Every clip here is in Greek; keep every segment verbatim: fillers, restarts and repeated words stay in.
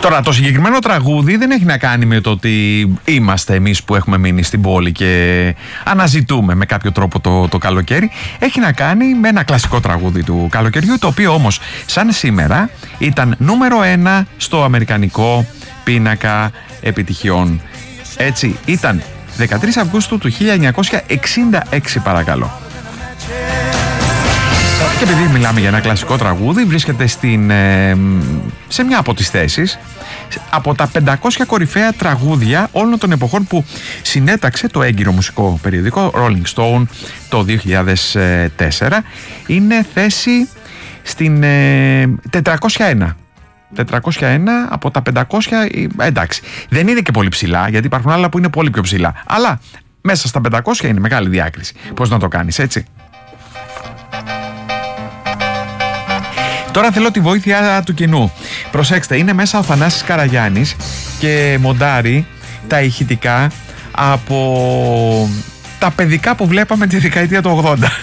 Τώρα, το συγκεκριμένο τραγούδι δεν έχει να κάνει με το ότι είμαστε εμείς που έχουμε μείνει στην πόλη και αναζητούμε με κάποιο τρόπο το, το καλοκαίρι. Έχει να κάνει με ένα κλασικό τραγούδι του καλοκαιριού, το οποίο όμως σαν σήμερα ήταν νούμερο ένα στο αμερικανικό πίνακα επιτυχιών. Έτσι, ήταν δεκατρείς Αυγούστου του χίλια εννιακόσια εξήντα έξι, παρακαλώ. Και επειδή μιλάμε για ένα κλασικό τραγούδι, βρίσκεται στην, ε, σε μια από τις θέσεις από τα πεντακόσια κορυφαία τραγούδια όλων των εποχών που συνέταξε το έγκυρο μουσικό περιοδικό Rolling Stone το δύο χιλιάδες τέσσερα. Είναι θέση στην ε, τετρακόσια ένα. τετρακόσια ένα από τα πεντακόσια, εντάξει, δεν είναι και πολύ ψηλά, γιατί υπάρχουν άλλα που είναι πολύ πιο ψηλά, αλλά μέσα στα πεντακόσια είναι μεγάλη διάκριση. Πώς να το κάνεις, έτσι? Τώρα θέλω τη βοήθεια του κοινού. Προσέξτε, είναι μέσα ο Θανάσης Καραγιάννης και μοντάρει τα ηχητικά από τα παιδικά που βλέπαμε τη δεκαετία του ογδόντα.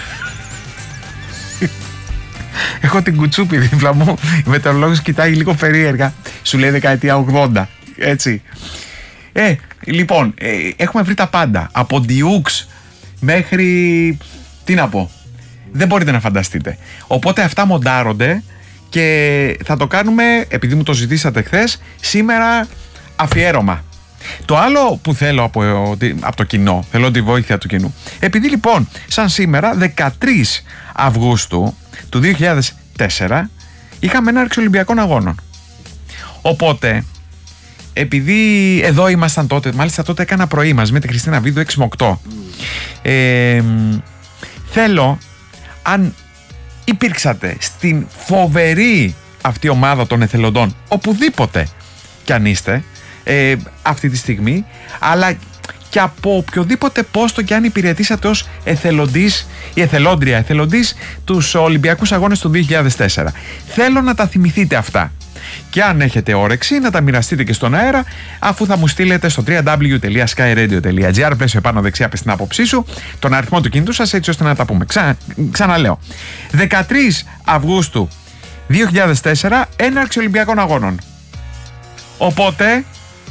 Έχω την κουτσούπη δίπλα μου, η μετεωρολόγος κοιτάει λίγο περίεργα, σου λέει δεκαετία ογδόντα, έτσι. Ε, λοιπόν, ε, έχουμε βρει τα πάντα, από Dukes μέχρι, τι να πω, δεν μπορείτε να φανταστείτε. Οπότε αυτά μοντάρονται και θα το κάνουμε, επειδή μου το ζητήσατε χθες, σήμερα αφιέρωμα. Το άλλο που θέλω από, από το κοινό, θέλω τη βοήθεια του κοινού. Επειδή λοιπόν, σαν σήμερα, δεκατρείς Αυγούστου του δύο χιλιάδες τέσσερα, είχαμε ένα Ολυμπιακών Αγώνων. Οπότε, επειδή εδώ ήμασταν τότε, μάλιστα τότε έκανα πρωί μαζί με τη Χριστίνα Βίδου έξι με οκτώ, ε, θέλω, αν υπήρξατε στην φοβερή αυτή ομάδα των εθελοντών, οπουδήποτε κι αν είστε ε, αυτή τη στιγμή, αλλά και από οποιοδήποτε πόστο κι αν υπηρετήσατε ως εθελοντής ή εθελόντρια, εθελοντής τους Ολυμπιακούς Αγώνες του δύο χιλιάδες τέσσερα, θέλω να τα θυμηθείτε αυτά. Και αν έχετε όρεξη να τα μοιραστείτε και στον αέρα, αφού θα μου στείλετε στο double-u double-u double-u τελεία sky radio τελεία gr, πλαίσιο επάνω δεξιά, πες την άποψή σου, τον αριθμό του κινητού σας, έτσι ώστε να τα πούμε. Ξα... Ξαναλέω, δεκατρείς Αυγούστου δύο χιλιάδες τέσσερα, έναρξη Ολυμπιακών Αγώνων. Οπότε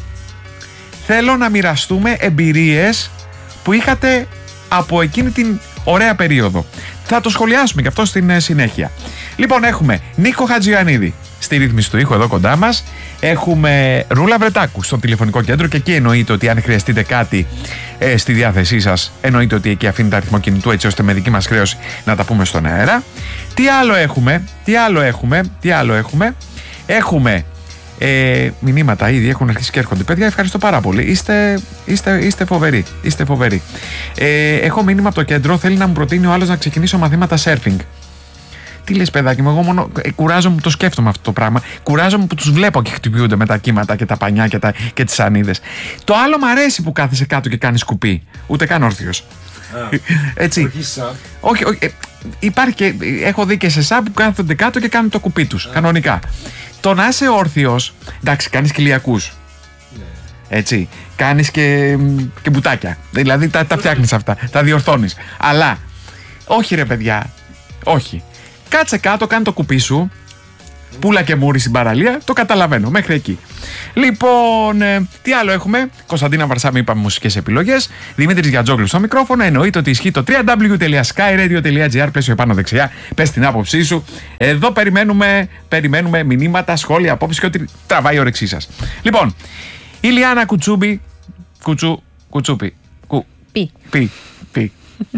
θέλω να μοιραστούμε εμπειρίες που είχατε από εκείνη την ωραία περίοδο. Θα το σχολιάσουμε και αυτό στην συνέχεια. Λοιπόν, έχουμε Νίκο Χατζιαννίδη στη ρύθμιση του ήχου εδώ κοντά μας. Έχουμε Ρούλα Βρετάκου στο τηλεφωνικό κέντρο και εκεί εννοείται ότι αν χρειαστείτε κάτι ε, στη διάθεσή σας, εννοείται ότι εκεί αφήνετε αριθμό κινητού, έτσι ώστε με δική μας χρέωση να τα πούμε στον αέρα. Τι άλλο έχουμε, τι άλλο έχουμε, τι άλλο έχουμε. Έχουμε ε, μηνύματα ήδη, έχουν αρχίσει και έρχονται. Παιδιά, ευχαριστώ πάρα πολύ. Είστε, είστε, είστε φοβεροί. Είστε φοβεροί. Ε, έχω μήνυμα από το κέντρο, θέλει να μου προτείνει ο άλλος να ξεκινήσω μαθήματα surfing. Τι λες, παιδάκι μου, εγώ μόνο ε, κουράζομαι που το σκέφτομαι αυτό το πράγμα. Κουράζομαι που τους βλέπω και χτυπιούνται με τα κύματα και τα πανιά και, τα, και τις σανίδες. Το άλλο μ' αρέσει που κάθεσαι κάτω και κάνεις κουπί. Ούτε καν όρθιος. Έτσι. Όχι σαν. Όχι, όχι, ε, υπάρχει και, έχω δει και σε εσά που κάθονται κάτω και κάνουν το κουπί τους. Κανονικά. Το να είσαι όρθιος, εντάξει, κάνεις κοιλιακούς. Έτσι. Κάνεις και, και μπουτάκια. Δηλαδή τα, τα φτιάχνεις αυτά. Τα διορθώνεις. Αλλά, όχι ρε παιδιά. Όχι. Κάτσε κάτω, κάνε το κουπί σου. Πούλα και μούρι στην παραλία. Το καταλαβαίνω, μέχρι εκεί. Λοιπόν, ε, τι άλλο έχουμε. Κωνσταντίνα Βαρσάμι, είπαμε μουσικές επιλογές. Δημήτρης Γιατζόγλου στο μικρόφωνο. Εννοείται ότι ισχύει το double-u double-u double-u τελεία sky radio τελεία gr, πλαίσιο επάνω δεξιά. Πες την άποψή σου. Εδώ περιμένουμε, περιμένουμε μηνύματα, σχόλια, απόψεις και ό,τι τραβάει η όρεξή σας. Λοιπόν, η Λιάννα Κουτσούμπη. Κουτσού, κουτσούπι. Κου, πι. Πι, πι.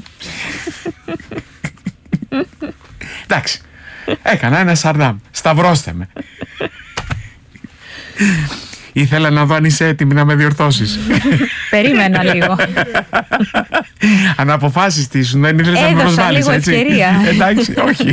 Εντάξει, έκανα ένα σαρδάμ. Σταυρώστε με. Ήθελα να δω αν είσαι έτοιμη να με διορθώσεις. Περίμενα λίγο. Αν αποφάσεις τι σου, δεν ήθελες να με προσβάλλεις, έτσι. Έδωσα λίγο ευκαιρία. Εντάξει, όχι.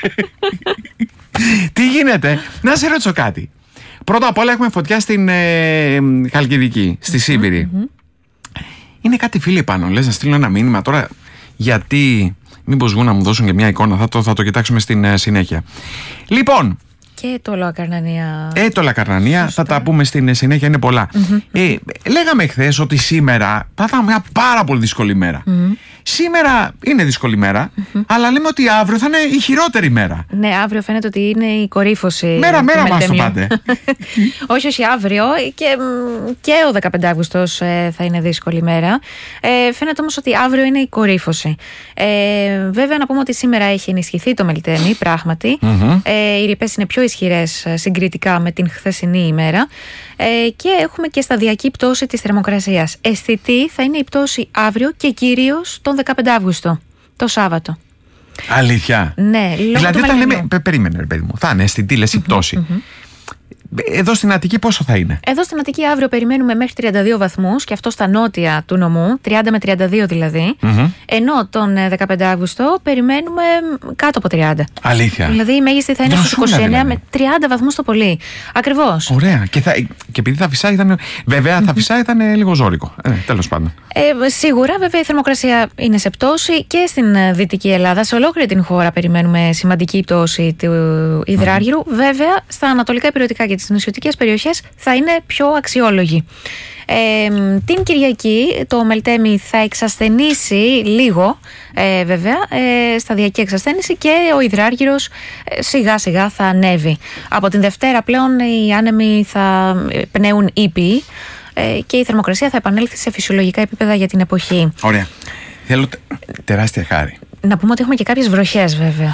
Τι γίνεται, να σε ρωτήσω κάτι. Πρώτα απ' όλα έχουμε φωτιά στην ε, Χαλκιδική, στη Σίβηρη. Mm-hmm. Είναι κάτι φίλοι πάνω, λες να στείλω ένα μήνυμα τώρα, γιατί... Μήπως βγουν να μου δώσουν και μια εικόνα, θα το, θα το κοιτάξουμε στην uh, συνέχεια. Λοιπόν. Και το Λακαρνανία. Ε, το Λακαρνανία, θα τα πούμε στην συνέχεια, είναι πολλά. Mm-hmm. Ε, λέγαμε χθες ότι σήμερα θα ήταν μια πάρα πολύ δύσκολη μέρα. Mm-hmm. Σήμερα είναι δύσκολη μέρα, mm-hmm. αλλά λέμε ότι αύριο θα είναι η χειρότερη μέρα. Ναι, αύριο φαίνεται ότι είναι η κορύφωση. Μέρα, μέρα μας το πάτε. όχι, όχι, αύριο και, και ο δεκαπέντε Αυγούστος θα είναι δύσκολη μέρα. Ε, φαίνεται όμως ότι αύριο είναι η κορύφωση. Ε, βέβαια, να πούμε ότι σήμερα έχει ενισχυθεί το Μελτέμι, πράγματι. Mm-hmm. Ε, οι ρηπές είναι πιο ισχυρές συγκριτικά με την χθεσινή ημέρα. Ε, και έχουμε και σταδιακή πτώση της θερμοκρασίας. Αισθητή θα είναι η πτώση αύριο και κυρίως τον δεκαπέντε Αυγούστου, το Σάββατο. Αλήθεια. Ναι, λόγω δηλαδή, του όταν Μελτέμι. λέμε. Περίμενε, ρε παιδί μου. Θα είναι αισθητή, λες η πτώση. Mm-hmm. Εδώ στην Αττική πόσο θα είναι? Εδώ στην Αττική αύριο περιμένουμε μέχρι τριάντα δύο βαθμούς και αυτό στα νότια του νομού, τριάντα με τριάντα δύο δηλαδή. Mm-hmm. Ενώ τον δεκαπέντε Αυγούστο περιμένουμε κάτω από τριάντα. Αλήθεια. Δηλαδή η μέγιστη θα είναι στους είκοσι εννέα δηλαδή. Με τριάντα βαθμούς το πολύ. Ακριβώς. Ωραία. Και, θα, και επειδή θα φυσάει ήταν. Βέβαια θα φυσάει ήταν λίγο ζώρικο. Ε, τέλος πάντων. Ε, σίγουρα, βέβαια η θερμοκρασία είναι σε πτώση και στην Δυτική Ελλάδα. Σε ολόκληρη την χώρα περιμένουμε σημαντική πτώση του υδράργυρου. Mm-hmm. Βέβαια στα ανατολικά υπηρετικά και τις νησιωτικές περιοχές θα είναι πιο αξιόλογη. Ε, την Κυριακή το Μελτέμι θα εξασθενήσει λίγο, ε, βέβαια, ε, σταδιακή εξασθένηση, και ο υδράργυρος ε, σιγά σιγά θα ανέβει. Από την Δευτέρα πλέον οι άνεμοι θα πνέουν ήπιοι ε, και η θερμοκρασία θα επανέλθει σε φυσιολογικά επίπεδα για την εποχή. Ωραία. Θέλω τεράστια χάρη. Να πούμε ότι έχουμε και κάποιες βροχές, βέβαια.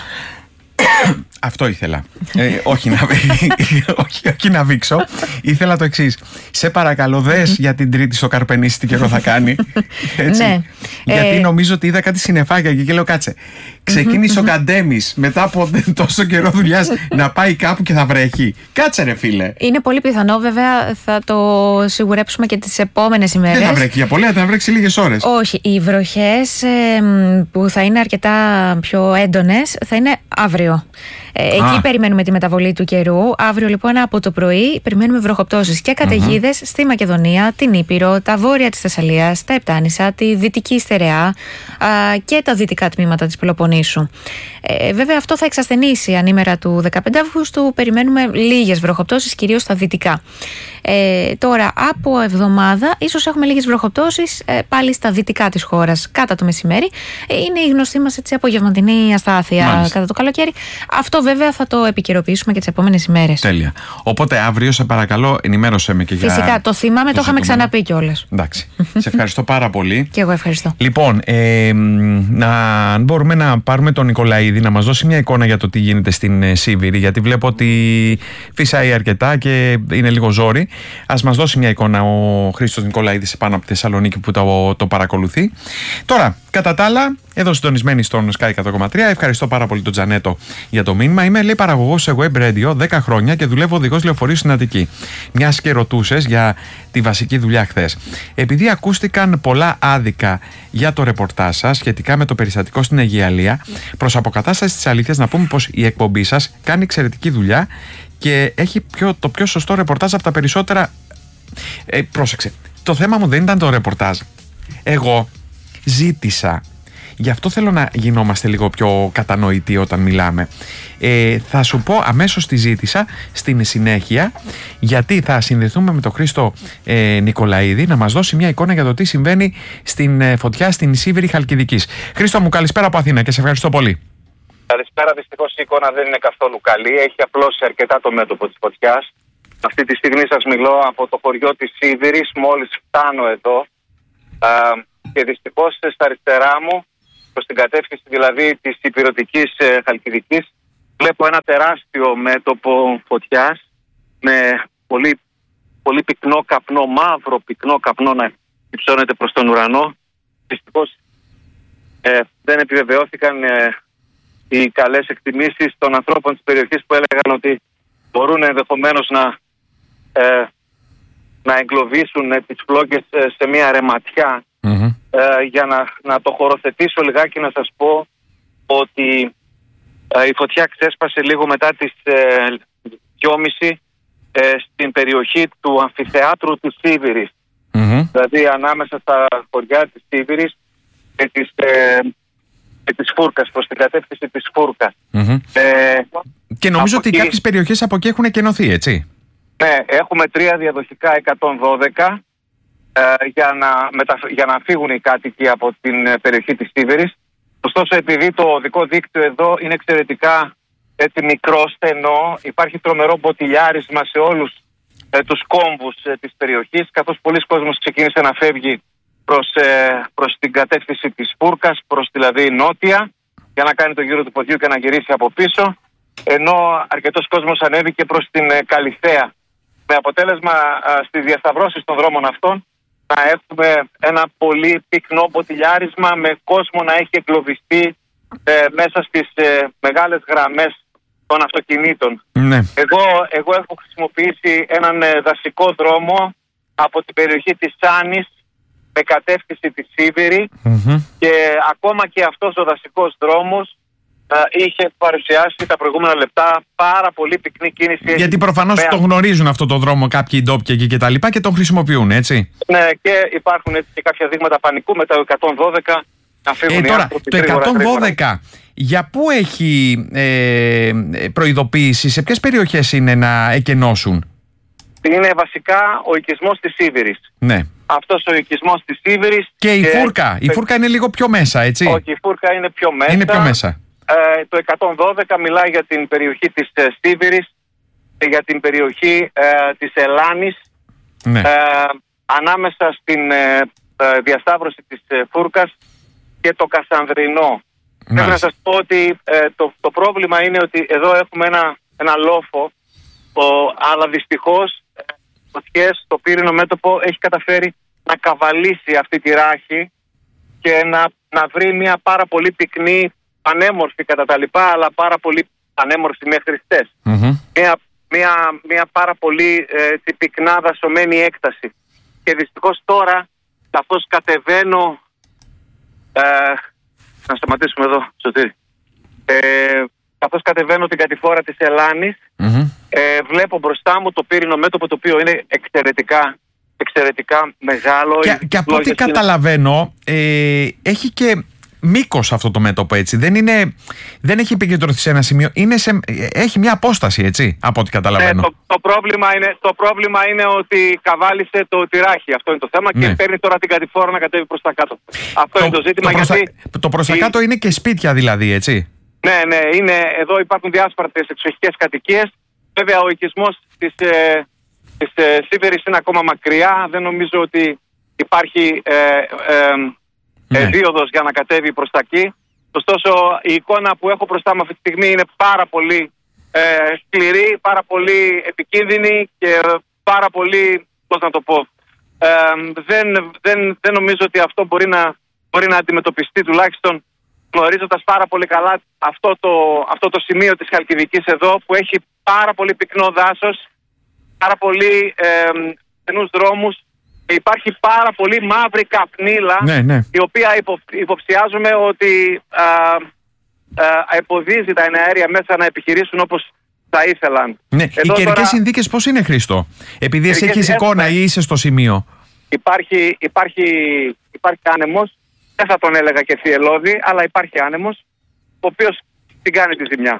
Αυτό ήθελα. ε, όχι, να, όχι, όχι να βήξω. Ήθελα το εξής. Σε παρακαλώ, δες για την Τρίτη στο Καρπενήσι τι καιρό θα κάνει. Έτσι. Ναι. Γιατί ε... νομίζω ότι είδα κάτι συννεφάκια εκεί και λέω κάτσε. Ξεκίνησε ο Καντέμις μετά από τόσο καιρό δουλειάς να πάει κάπου και θα βρέχει. Κάτσε ρε φίλε. Είναι πολύ πιθανό, βέβαια, θα το σιγουρέψουμε και τις επόμενες ημέρες. Δεν θα βρέξει για πολύ, θα βρέξει λίγες ώρες. Όχι, οι βροχές ε, που θα είναι αρκετά πιο έντονες θα είναι αύριο. Ε, εκεί περιμένουμε τη μεταβολή του καιρού. Αύριο λοιπόν από το πρωί περιμένουμε βροχοπτώσεις και καταιγίδες mm-hmm. στη Μακεδονία, την Ήπειρο, τα βόρεια της Θεσσαλίας, τα Επτάνησα, τη Δυτική Στερεά α, και τα δυτικά τμήματα της Πελοποννήσου. Ε, βέβαια αυτό θα εξασθενήσει ανήμερα του δεκαπέντε Αυγούστου. Περιμένουμε λίγες βροχοπτώσεις, κυρίως στα δυτικά. Ε, τώρα από εβδομάδα ίσως έχουμε λίγες βροχοπτώσεις ε, πάλι στα δυτικά της χώρας κατά το μεσημέρι. Ε, είναι η γνωστή μας έτσι απογευματινή αστάθεια. Μάλιστα. Κατά το καλοκαίρι. Αυτό βέβαια θα το επικαιροποιήσουμε και τις επόμενες ημέρες. Τέλεια. Οπότε αύριο σε παρακαλώ ενημέρωσέ με και για. Φυσικά, το θυμάμαι, το, το είχαμε ξαναπεί κιόλας. Εντάξει. Σε ευχαριστώ πάρα πολύ. Και εγώ ευχαριστώ. Λοιπόν, ε, να, αν μπορούμε να πάρουμε τον Νικολαίδη να μας δώσει μια εικόνα για το τι γίνεται στην ε, Σίβηρη, γιατί βλέπω ότι φυσάει αρκετά και είναι λίγο ζόρι. Ας μας δώσει μια εικόνα ο Χρήστος Νικολαίδης επάνω από τη Θεσσαλονίκη που το, το παρακολουθεί. Τώρα, κατά τα άλλα, εδώ συντονισμένοι στον Sky εκατό κόμμα τρία. Ευχαριστώ πάρα πολύ τον Τζανέτο για το μήνυμα. Είμαι, λέει, παραγωγός σε web radio δέκα χρόνια και δουλεύω οδηγός λεωφορείου στην Αττική. Μιας και ρωτούσες για τη βασική δουλειά χθες. Επειδή ακούστηκαν πολλά άδικα για το ρεπορτάζ σας σχετικά με το περιστατικό στην Αιγιαλία, προς αποκατάσταση της αλήθειας να πούμε πως η εκπομπή σας κάνει εξαιρετική δουλειά και έχει πιο, το πιο σωστό ρεπορτάζ από τα περισσότερα. Ε, πρόσεξε. Το θέμα μου δεν ήταν το ρεπορτάζ. Εγώ ζήτησα. Γι' αυτό θέλω να γινόμαστε λίγο πιο κατανοητοί όταν μιλάμε. Ε, θα σου πω αμέσως τη ζήτησα στην συνέχεια, γιατί θα συνδεθούμε με τον Χρήστο ε, Νικολαίδη να μας δώσει μια εικόνα για το τι συμβαίνει στην ε, φωτιά στην Σίβηρη Χαλκιδικής. Χρήστο μου, καλησπέρα από Αθήνα και σε ευχαριστώ πολύ. Καλησπέρα. Δυστυχώς η εικόνα δεν είναι καθόλου καλή. Έχει απλώσει αρκετά το μέτωπο της φωτιάς. Αυτή τη στιγμή σας μιλώ από το χωριό της Σίβηρης. Μόλις φτάνω εδώ α, και δυστυχώς στα αριστερά μου, προς την κατεύθυνση δηλαδή της υπηρετικής ε, Χαλκιδικής, βλέπω ένα τεράστιο μέτωπο φωτιάς με πολύ, πολύ πυκνό καπνό, μαύρο πυκνό καπνό να υψώνεται προς τον ουρανό. Δυστυχώς ε, δεν επιβεβαιώθηκαν ε, οι καλές εκτιμήσεις των ανθρώπων της περιοχής που έλεγαν ότι μπορούν ενδεχομένως να, ε, να εγκλωβίσουν ε, τις φλόγες ε, σε μια ρεματιά. Mm-hmm. Ε, για να, να το χωροθετήσω λιγάκι, να σας πω ότι ε, η φωτιά ξέσπασε λίγο μετά τις ε, δυόμιση ε, στην περιοχή του αμφιθεάτρου της Σίβηρης. Mm-hmm. Δηλαδή ανάμεσα στα χωριά της Σίβηρης και της, ε, και της Φούρκας, προς την κατεύθυνση της Φούρκας. Mm-hmm. Ε, και νομίζω ότι εκεί, κάποιες περιοχές από εκεί έχουν εκενωθεί, έτσι. Ναι, έχουμε τρία διαδοχικά εκατόν δώδεκα ε, για, να μετα... για να φύγουν οι κάτοικοι από την ε, περιοχή της Σίβηρης. Ωστόσο, επειδή το οδικό δίκτυο εδώ είναι εξαιρετικά έτσι, μικρό, στενό, υπάρχει τρομερό μποτιλιάρισμα σε όλους ε, τους κόμβους ε, της περιοχής, καθώς πολλοί κόσμος ξεκίνησε να φεύγει προς, ε, προς την κατεύθυνση της Φούρκας, προς δηλαδή νότια, για να κάνει το γύρο του ποδιού και να γυρίσει από πίσω, ενώ αρκετός κόσμος ανέβηκε προς την ε, Καλιθέα, με αποτέλεσμα ε, στις διασταυρώσεις των δρόμων αυτών να έχουμε ένα πολύ πυκνό μποτιλιάρισμα, με κόσμο να έχει εγκλωβιστεί ε, μέσα στις ε, μεγάλες γραμμές των αυτοκινήτων. Ναι. Εγώ, εγώ έχω χρησιμοποιήσει έναν ε, δασικό δρόμο από την περιοχή της Σάνης με κατεύθυνση τη Σίβηρη, mm-hmm. και ακόμα και αυτός ο δασικός δρόμος ε, είχε παρουσιάσει τα προηγούμενα λεπτά πάρα πολύ πυκνή κίνηση. Γιατί προφανώς με... το γνωρίζουν αυτό το δρόμο κάποιοι ντόπιοι εκεί και τα λοιπά και τον χρησιμοποιούν, έτσι. Ναι, και υπάρχουν έτσι και κάποια δείγματα πανικού με το εκατόν δώδεκα να φύγουν. Ε, τώρα, το εκατόν δώδεκα γρήγορα. Για πού έχει ε, προειδοποίηση, σε ποιες περιοχές είναι να εκενώσουν? Είναι βασικά ο οικισμός της Σίβηρης. Ναι. Αυτός ο οικισμός της Σίβηρης. Και, και η Φούρκα. Η Φούρκα είναι λίγο πιο μέσα, έτσι. Όχι, η Φούρκα είναι πιο μέσα. Είναι πιο μέσα. Ε, το εκατόν δώδεκα μιλάει για την περιοχή της ε, Σίβηρης και για την περιοχή ε, της Ελλάνης. Ναι. Ε, ανάμεσα στην ε, ε, διασταύρωση της ε, Φούρκας και το Κασανδρινό. Πρέπει να σας πω ότι ε, το, το πρόβλημα είναι ότι εδώ έχουμε ένα, ένα λόφο, το, αλλά δυστυχώς ε, φωτιές, το πύρινο μέτωπο έχει καταφέρει να καβαλήσει αυτή τη ράχη και να, να βρει μια πάρα πολύ πυκνή, πανέμορφη κατά τα λοιπά, αλλά πάρα πολύ πανέμορφη μέχρι χτες. Mm-hmm. Μια, μια, μια πάρα πολύ ε, πυκνά δασωμένη έκταση. Και δυστυχώς τώρα, καθώς κατεβαίνω... Ε, να σταματήσουμε εδώ, Σωτήρη. Ε, καθώς κατεβαίνω την κατηφόρα της Ελλάνης, mm-hmm. ε, βλέπω μπροστά μου το πύρινο μέτωπο, το οποίο είναι εξαιρετικά, εξαιρετικά μεγάλο. Και, και από ό,τι καταλαβαίνω, ε, έχει και μήκος αυτό το μέτωπο, έτσι. Δεν, είναι, δεν έχει επικεντρωθεί σε ένα σημείο. Είναι σε, έχει μια απόσταση, έτσι, από ό,τι καταλαβαίνω. Ναι, το, το, πρόβλημα είναι, το πρόβλημα είναι ότι καβάλισε το τυράχι. Αυτό είναι το θέμα, ναι. Και παίρνει τώρα την κατηφόρα να κατέβει προς τα κάτω. Αυτό το, είναι το ζήτημα. Το, γιατί προς, το προς τα κάτω είναι και σπίτια δηλαδή, έτσι. Ναι, ναι, είναι, εδώ υπάρχουν διάσπαρτες εξοχικές κατοικίες. Βέβαια ο οικισμός της, ε, της ε, Σίβηρης είναι ακόμα μακριά. Δεν νομίζω ότι υπάρχει ε, ε, ε, ναι. δίωδος για να κατέβει προς τα εκεί. Ωστόσο η εικόνα που έχω μπροστά μου αυτή τη στιγμή είναι πάρα πολύ ε, σκληρή, πάρα πολύ επικίνδυνη και πάρα πολύ, πώς να το πω, ε, δεν, δεν, δεν νομίζω ότι αυτό μπορεί να, μπορεί να αντιμετωπιστεί, τουλάχιστον γνωρίζοντας πάρα πολύ καλά αυτό το, αυτό το σημείο της Χαλκιδικής εδώ, που έχει πάρα πολύ πυκνό δάσος, πάρα πολύ ε, στενούς δρόμους. Υπάρχει πάρα πολύ μαύρη καπνίλα, ναι, ναι. η οποία υπο, υποψιάζουμε ότι α, α, εμποδίζει τα εναέρια μέσα να επιχειρήσουν όπως θα ήθελαν. Ναι. Οι καιρικές τώρα... συνθήκες πώς είναι, Χρήστο? Επειδή εσύ έχεις εικόνα ή είσαι στο σημείο. Υπάρχει, υπάρχει, υπάρχει άνεμος, δεν θα τον έλεγα και θυελώδη, αλλά υπάρχει άνεμος, ο οποίος την κάνει τη ζημιά.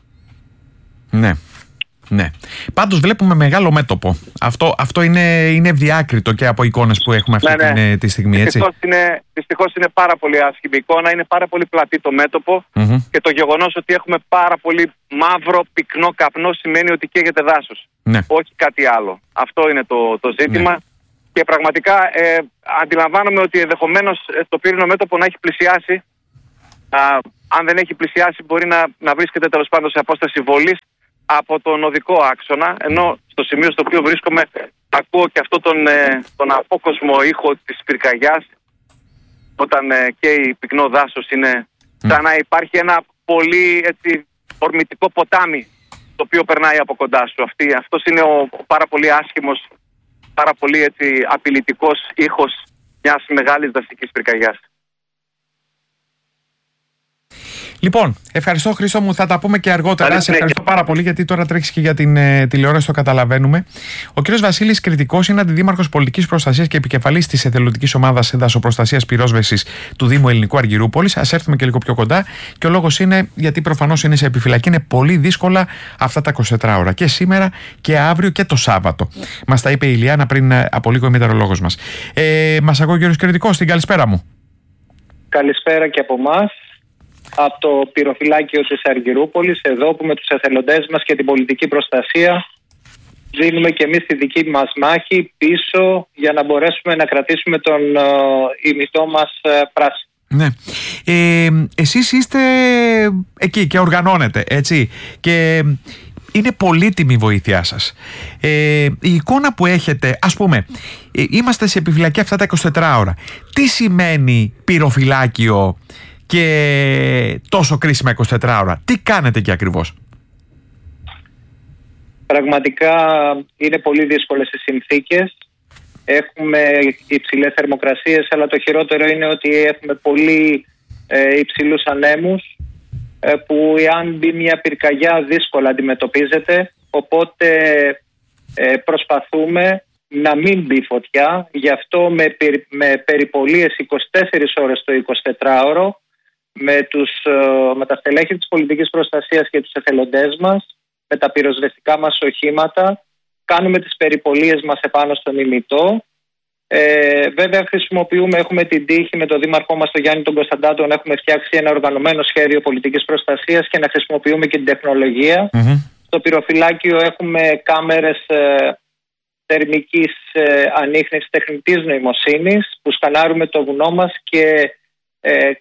Ναι. Ναι. Πάντως βλέπουμε μεγάλο μέτωπο. Αυτό, αυτό είναι, είναι διάκριτο και από εικόνες που έχουμε αυτή ναι, ναι. Την, τη στιγμή, έτσι. Δυστυχώς είναι, δυστυχώς είναι πάρα πολύ άσχημη εικόνα, είναι πάρα πολύ πλατή το μέτωπο mm-hmm. και το γεγονός ότι έχουμε πάρα πολύ μαύρο πυκνό καπνό σημαίνει ότι καίγεται δάσος. Ναι. Όχι κάτι άλλο. Αυτό είναι το, το ζήτημα. Ναι. Και πραγματικά ε, αντιλαμβάνομαι ότι ενδεχομένως το πύρινο μέτωπο να έχει πλησιάσει. Α, αν δεν έχει πλησιάσει μπορεί να, να βρίσκεται τέλος πάντων σε απόσταση βολής από τον οδικό άξονα, ενώ στο σημείο στο οποίο βρίσκομαι ακούω και αυτό τον, ε, τον απόκοσμο ήχο της πυρκαγιάς, όταν ε, καίει πυκνό δάσος, είναι σαν να υπάρχει ένα πολύ έτσι, ορμητικό ποτάμι το οποίο περνάει από κοντά σου. Αυτή, αυτός είναι ο, ο πάρα πολύ άσχημος, πάρα πολύ έτσι, απειλητικός ήχος μιας μεγάλης δασικής πυρκαγιάς. Λοιπόν, ευχαριστώ Χρήστο μου, θα τα πούμε και αργότερα. Σε ευχαριστώ πάρα πολύ, γιατί τώρα τρέχεις και για την ε, τηλεόραση, το καταλαβαίνουμε. Ο κύριος Βασίλης Κρητικός είναι αντιδήμαρχος πολιτικής προστασίας και επικεφαλής της εθελοντικής ομάδας δασοπροστασίας πυρόσβεσης του Δήμου Ελληνικού Αργυρούπολης. Ας έρθουμε και λίγο πιο κοντά. Και ο λόγος είναι γιατί προφανώς είναι σε επιφυλακή. Είναι πολύ δύσκολα αυτά τα είκοσι τέσσερις ώρα. Και σήμερα και αύριο και το Σάββατο. Μας τα είπε η Ηλιάνα πριν από λίγο η μετεωρολόγος μας. Ε, μας ακούει ο κύριος Κρητικός, την καλησπέρα μου. Καλησπέρα και από εμάς. Από το πυροφυλάκιο της Αργυρούπολης, εδώ που με τους εθελοντές μας και την πολιτική προστασία δίνουμε και εμείς τη δική μας μάχη πίσω για να μπορέσουμε να κρατήσουμε τον uh, ημιτό μας uh, πράσινο. Ναι. Ε, εσείς είστε εκεί και οργανώνετε, έτσι, και είναι πολύτιμη η βοήθειά σας. Ε, η εικόνα που έχετε, ας πούμε, ε, είμαστε σε επιφυλακή αυτά τα είκοσι τέσσερις ώρα. Τι σημαίνει πυροφυλάκιο και τόσο κρίσιμα είκοσι τέσσερις ώρα? Τι κάνετε εκεί ακριβώς? Πραγματικά είναι πολύ δύσκολες οι συνθήκες. Έχουμε υψηλές θερμοκρασίες, αλλά το χειρότερο είναι ότι έχουμε πολύ ε, υψηλούς ανέμους, ε, που εάν μπει μια πυρκαγιά δύσκολα αντιμετωπίζεται. Οπότε ε, προσπαθούμε να μην μπει φωτιά. Γι' αυτό με, περι, με περιπολίες είκοσι τέσσερις ώρες το εικοσιτετράωρο, με, τους, με τα στελέχη της πολιτικής προστασίας και τους εθελοντές μας, με τα πυροσβεστικά μας οχήματα, κάνουμε τις περιπολίες μας επάνω στον ημιτό. Ε, βέβαια χρησιμοποιούμε, έχουμε την τύχη με τον δήμαρχό μας τον Γιάννη τον Κωνσταντάτο να έχουμε φτιάξει ένα οργανωμένο σχέδιο πολιτικής προστασίας και να χρησιμοποιούμε και την τεχνολογία. Mm-hmm. Στο πυροφυλάκιο έχουμε κάμερες ε, θερμικής ε, ανίχνευσης τεχνητής νοημοσύνης που σκανάρουμε το βουνό μας και ε,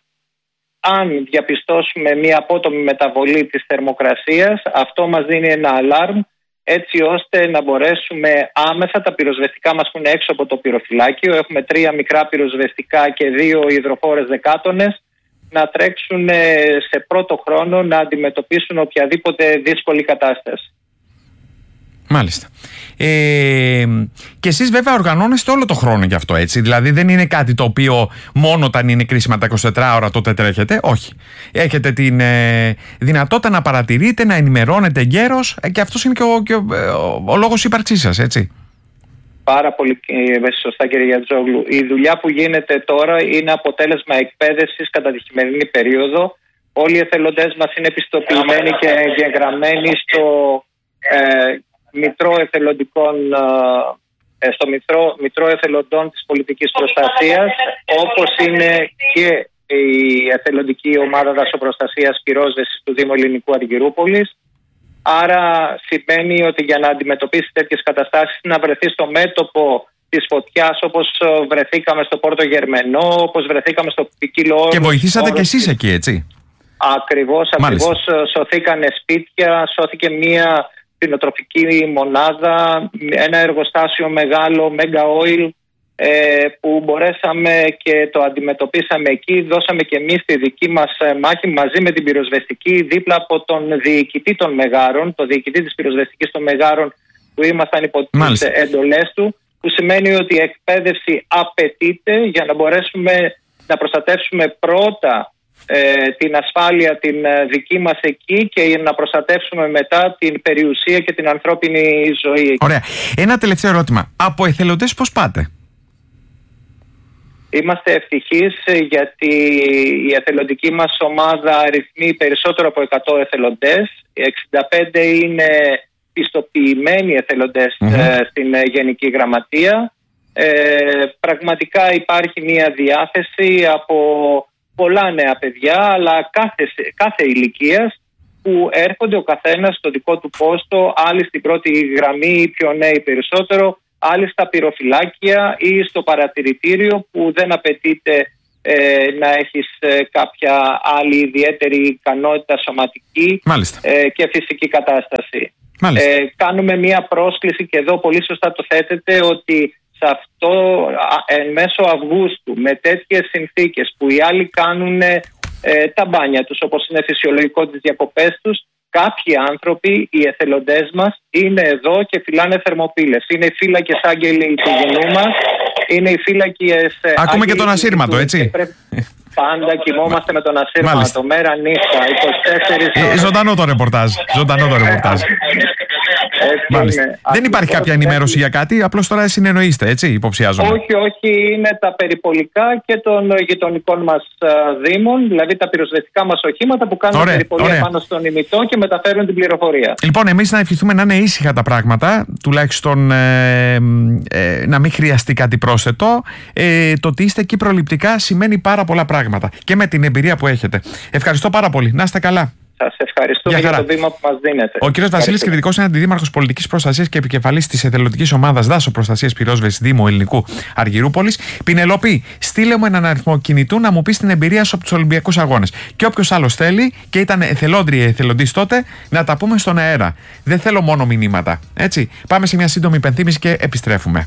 αν διαπιστώσουμε μια απότομη μεταβολή της θερμοκρασίας, αυτό μας δίνει ένα αλάρμ, έτσι ώστε να μπορέσουμε άμεσα, τα πυροσβεστικά μας που είναι έξω από το πυροφυλάκιο, έχουμε τρία μικρά πυροσβεστικά και δύο υδροφόρες δεκάτονες, να τρέξουν σε πρώτο χρόνο να αντιμετωπίσουν οποιαδήποτε δύσκολη κατάσταση. Μάλιστα. Ε, και εσείς βέβαια οργανώνεστε όλο το χρόνο γι' αυτό, έτσι. Δηλαδή δεν είναι κάτι το οποίο μόνο όταν είναι κρίσιμα τα είκοσι τέσσερις ώρα τότε τρέχετε. Όχι. Έχετε την ε, δυνατότητα να παρατηρείτε, να ενημερώνετε εγκαίρως, ε, και αυτός είναι και ο, και ο, ο, ο λόγος ύπαρξής σας, έτσι. Πάρα πολύ σωστά, κύριε Γιατζόγλου. Η δουλειά που γίνεται τώρα είναι αποτέλεσμα εκπαίδευσης κατά τη χειμερινή περίοδο. Όλοι οι εθελοντές μας είναι επιστοποιημένοι και εγγεγραμμένοι στο ε, Μητρό Εθελοντικών, ε, στο Μητρό, Μητρό Εθελοντών της Πολιτικής Προστασίας, όπως είναι και η εθελοντική ομάδα δασοπροστασίας πυρόσβεσης του Δήμου Ελληνικού Αργυρούπολης. Άρα σημαίνει ότι για να αντιμετωπίσει τέτοιες καταστάσεις, να βρεθεί στο μέτωπο της φωτιάς, όπως βρεθήκαμε στο Πόρτο Γερμενό, όπως βρεθήκαμε στο Ποικίλο Όρος. Και βοηθήσατε κι εσείς εκεί, έτσι. Ακριβώς, ακριβώς σωθήκανε σπίτια, σώθηκε μία κτηνοτροφική μονάδα, ένα εργοστάσιο μεγάλο, Mega Oil, ε, που μπορέσαμε και το αντιμετωπίσαμε εκεί. Δώσαμε και εμείς τη δική μας μάχη μαζί με την πυροσβεστική, δίπλα από τον διοικητή των Μεγάρων, το διοικητή της πυροσβεστικής των Μεγάρων, που ήμασταν υπό τις εντολές του, που σημαίνει ότι η εκπαίδευση απαιτείται για να μπορέσουμε να προστατεύσουμε πρώτα Ε, την ασφάλεια την ε, δική μας εκεί και να προστατεύσουμε μετά την περιουσία και την ανθρώπινη ζωή. Ωραία. Ένα τελευταίο ερώτημα. Από εθελοντές πώς πάτε? Είμαστε ευτυχείς γιατί η εθελοντική μας ομάδα αριθμεί περισσότερο από εκατό εθελοντές. εξήντα πέντε είναι πιστοποιημένοι εθελοντές mm-hmm. ε, στην ε, Γενική Γραμματεία. Ε, πραγματικά υπάρχει μια διάθεση από πολλά νέα παιδιά, αλλά κάθε, κάθε ηλικίας, που έρχονται ο καθένας στο δικό του πόστο, άλλοι στην πρώτη γραμμή, οι πιο νέοι περισσότερο, άλλοι στα πυροφυλάκια ή στο παρατηρητήριο, που δεν απαιτείται ε, να έχεις ε, κάποια άλλη ιδιαίτερη ικανότητα σωματική ε, και φυσική κατάσταση. Ε, κάνουμε μία πρόσκληση και εδώ πολύ σωστά το θέτετε, ότι σε αυτό εν μέσω Αυγούστου, με τέτοιες συνθήκες που οι άλλοι κάνουν ε, τα μπάνια τους, όπως είναι φυσιολογικό τις διακοπές τους, κάποιοι άνθρωποι, οι εθελοντές μας, είναι εδώ και φυλάνε θερμοπύλες. Είναι οι φύλακες άγγελοι του γενού μας είναι οι φύλακες. Ακούμε και τον ασύρματο, έτσι. Πρέπει... Πάντα κοιμόμαστε με τον ασύρματο, μέρα νύχτα, είκοσι τέσσερις. Ε, ζωντανό το ρεπορτάζ. Ζωντανό το ρεπορτάζ. Δεν υπάρχει κάποια ενημέρωση για κάτι, απλώς τώρα συνεννοείστε, έτσι, υποψιάζομαι. Όχι, όχι, είναι τα περιπολικά και των γειτονικών μας δήμων, δηλαδή τα πυροσβεστικά μας οχήματα που κάνουν ωραία, περιπολία ωραία. πάνω στον ημιτό και μεταφέρουν την πληροφορία. Λοιπόν, εμείς να ευχηθούμε να είναι ήσυχα τα πράγματα, τουλάχιστον ε, ε, να μην χρειαστεί κάτι πρόσθετο. Ε, το ότι είστε εκεί προληπτικά σημαίνει πάρα πολλά πράγματα και με την εμπειρία που έχετε. Ευχαριστώ πάρα πολύ. Να είστε καλά. Σας ευχαριστούμε για, για το βήμα που μας δίνετε. Ο κύριος Βασίλης Κυρδικός είναι αντιδήμαρχος πολιτικής προστασίας και επικεφαλής της εθελοντικής ομάδας Δάσο Προστασίας Πυρόσβεσης Δήμου Ελληνικού Αργυρούπολης. Πινελόπη, στείλε μου έναν αριθμό κινητού να μου πεις την εμπειρία σου από τους Ολυμπιακούς Αγώνες. Και όποιος άλλος θέλει και ήταν εθελόντρια εθελοντής τότε, να τα πούμε στον αέρα. Δεν θέλω μόνο μηνύματα. Έτσι. Πάμε σε μια σύντομη υπενθύμηση και επιστρέφουμε.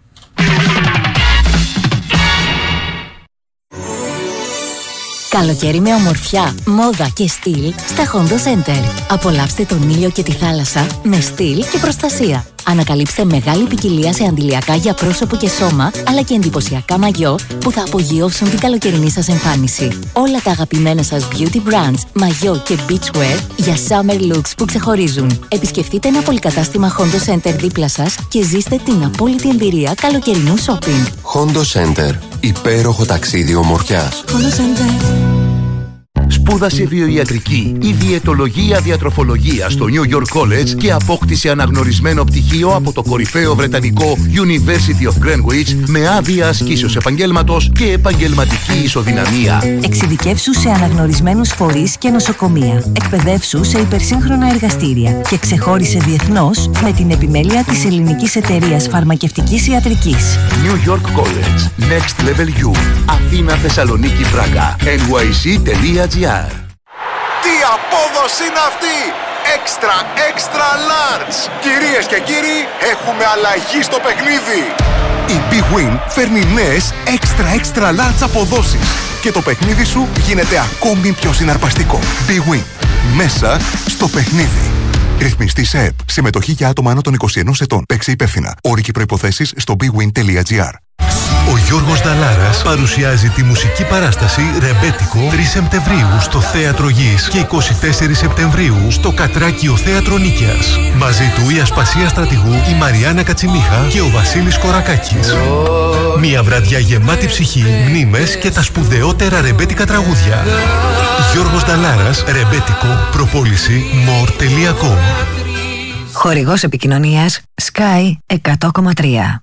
Καλοκαίρι με ομορφιά, μόδα και στυλ στα Hondo Center. Απολαύστε τον ήλιο και τη θάλασσα με στυλ και προστασία. Ανακαλύψτε μεγάλη ποικιλία σε αντιλιακά για πρόσωπο και σώμα, αλλά και εντυπωσιακά μαγιό που θα απογειώσουν την καλοκαιρινή σας εμφάνιση. Όλα τα αγαπημένα σας beauty brands, μαγιό και beachwear για summer looks που ξεχωρίζουν. Επισκεφτείτε ένα πολυκατάστημα Hondo Center δίπλα σας και ζήστε την απόλυτη εμπειρία καλοκαιρινού shopping. Hondo Center. Υπέροχο ταξίδι ομορφιάς. Hondo Center. Σπούδασε βιοιατρική ή διαιτολογία διατροφολογία στο New York College και απόκτησε αναγνωρισμένο πτυχίο από το κορυφαίο βρετανικό University of Greenwich με άδεια ασκήσεως επαγγέλματος και επαγγελματική ισοδυναμία. Εξειδικεύσου σε αναγνωρισμένους φορείς και νοσοκομεία. Εκπαιδεύσου σε υπερσύγχρονα εργαστήρια και ξεχώρισε διεθνώς με την επιμέλεια της Ελληνικής Εταιρείας Φαρμακευτικής Ιατρικής. New York College. Next Level U. Αθήνα, Θεσσαλονίκη, Πράγα. εν γουάι σι τελεία τζι άρ. Τι απόδοση είναι αυτή! Extra, extra large! Κυρίες και κύριοι, έχουμε αλλαγή στο παιχνίδι! Η Big Win φέρνει νέες extra, extra large αποδόσεις και το παιχνίδι σου γίνεται ακόμη πιο συναρπαστικό. Big Win. Μέσα στο παιχνίδι. Ρυθμιστή σε ΕΠ. Συμμετοχή για άτομα άνω των είκοσι ενός ετών. Παίξε υπεύθυνα. Όροι και προϋποθέσεις στο big win τελεία τζι άρ. Ο Γιώργος Νταλάρας παρουσιάζει τη μουσική παράσταση Ρεμπέτικο τρεις Σεπτεμβρίου στο Θέατρο Γης και εικοστή τέταρτη Σεπτεμβρίου στο Κατράκιο Θέατρο Νίκαιας. Μαζί του η Ασπασία Στρατηγού, η Μαριάννα Κατσιμίχα και ο Βασίλης Κορακάκης. Μια βραδιά γεμάτη ψυχή, μνήμες και τα σπουδαιότερα ρεμπέτικα τραγούδια. Γιώργος Νταλάρας, Ρεμπέτικο, προπόληση more τελεία com. Χορηγός επικοινωνίας Sky εκατό κόμμα τρία.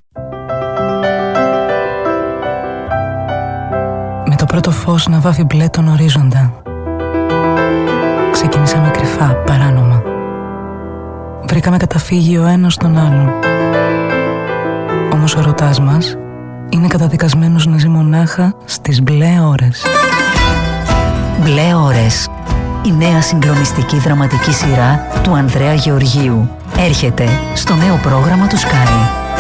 Με το πρώτο φως να βάφει μπλε τον ορίζοντα, ξεκινήσαμε κρυφά, παράνομα. Βρήκαμε καταφύγιο ο ένας τον άλλον. Όμως ο ερωτάς μας είναι καταδικασμένος να ζει μονάχα στις μπλε ώρες. Μπλε ώρες. Η νέα συγκλονιστική δραματική σειρά του Ανδρέα Γεωργίου έρχεται στο νέο πρόγραμμα του Sky.